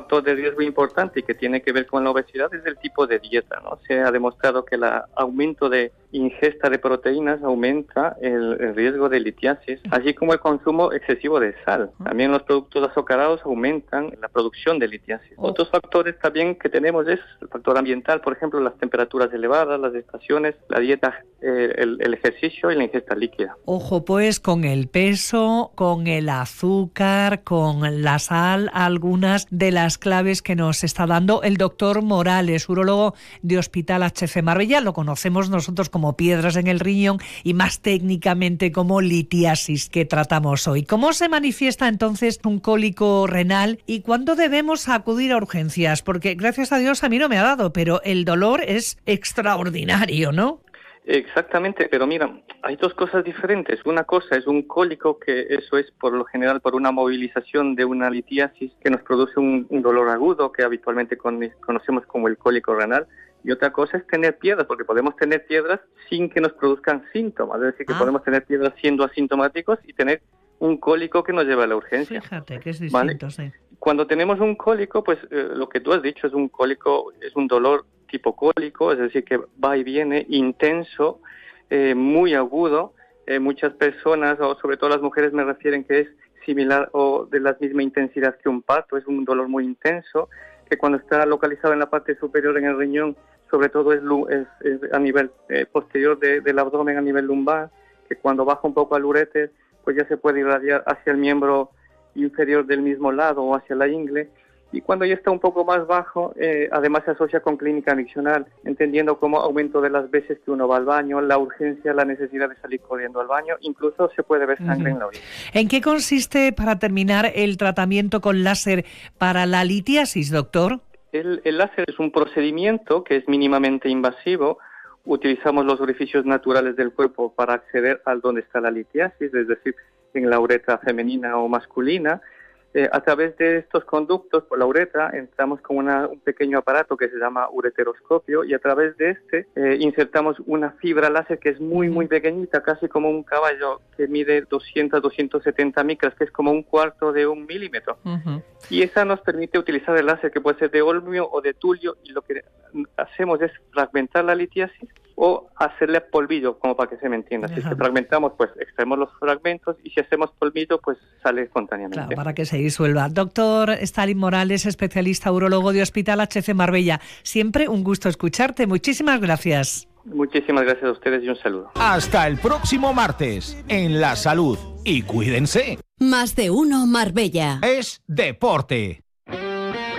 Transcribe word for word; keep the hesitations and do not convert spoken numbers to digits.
factor de riesgo importante que tiene que ver con la obesidad es el tipo de dieta, ¿no? Se ha demostrado que el aumento de ingesta de proteínas aumenta el, el riesgo de litiasis, así como el consumo excesivo de sal. También los productos azucarados aumentan la producción de litiasis. Oh. Otros factores también que tenemos es el factor ambiental, por ejemplo, las temperaturas elevadas, las estaciones, la dieta, eh, el, el ejercicio y la ingesta líquida. Ojo pues con el peso, con el azúcar, con la sal, algunas de las claves que nos está dando el doctor Morales, urólogo de Hospital H C Marbella. Lo conocemos nosotros como piedras en el riñón y más técnicamente como litiasis, que tratamos hoy. ¿Cómo se manifiesta entonces un cólico renal y cuándo debemos acudir a urgencias? Porque gracias a Dios a mí no me ha dado, pero el dolor es extraordinario, ¿no? Exactamente, pero mira, hay dos cosas diferentes. Una cosa es un cólico, que eso es por lo general por una movilización de una litiasis que nos produce un, un dolor agudo que habitualmente con, conocemos como el cólico renal. Y otra cosa es tener piedras, porque podemos tener piedras sin que nos produzcan síntomas. Es decir, que ah. podemos tener piedras siendo asintomáticos y tener un cólico que nos lleva a la urgencia. Fíjate que es distinto, ¿vale? Sí. Cuando tenemos un cólico, pues eh, lo que tú has dicho es un cólico, es un dolor tipo cólico, es decir, que va y viene, intenso, eh, muy agudo. Eh, muchas personas, o sobre todo las mujeres, me refieren que es similar o de la misma intensidad que un parto. Es un dolor muy intenso, que cuando está localizado en la parte superior en el riñón, sobre todo es, es, es a nivel eh, posterior de, del abdomen, a nivel lumbar, que cuando baja un poco al uréter, pues ya se puede irradiar hacia el miembro inferior del mismo lado o hacia la ingle. Y cuando ya está un poco más bajo, eh, además se asocia con clínica miccional, entendiendo como aumento de las veces que uno va al baño, la urgencia, la necesidad de salir corriendo al baño, incluso se puede ver sangre uh-huh. en la orina. ¿En qué consiste, para terminar, el tratamiento con láser para la litiasis, doctor? El, el láser es un procedimiento que es mínimamente invasivo. Utilizamos los orificios naturales del cuerpo para acceder al donde está la litiasis, es decir, en la uretra femenina o masculina. Eh, a través de estos conductos por la uretra entramos con una, un pequeño aparato que se llama ureteroscopio, y a través de este eh, insertamos una fibra láser que es muy muy pequeñita, casi como un caballo, que mide doscientos a doscientos setenta micras, que es como un cuarto de un milímetro. Uh-huh. Y esa nos permite utilizar el láser, que puede ser de olmio o de tulio, y lo que hacemos es fragmentar la litiasis o hacerle polvillo, como para que se me entienda. Ajá. Si se fragmentamos, pues extraemos los fragmentos, y si hacemos polvillo, pues sale espontáneamente. Claro, para que se disuelva. Doctor Stalin Morales, especialista urólogo de Hospital H C Marbella. Siempre un gusto escucharte. Muchísimas gracias. Muchísimas gracias a ustedes y un saludo. Hasta el próximo martes en La Salud. Y cuídense. Más de uno Marbella. Es deporte.